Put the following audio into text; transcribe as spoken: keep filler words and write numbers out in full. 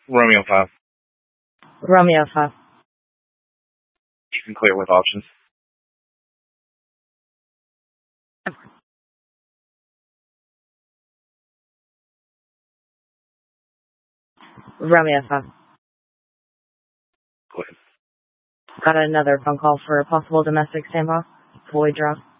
Romeo five. Romeo five. You can clear with options. Romeo five. Go ahead. Got another phone call for a possible domestic standoff. Void draw.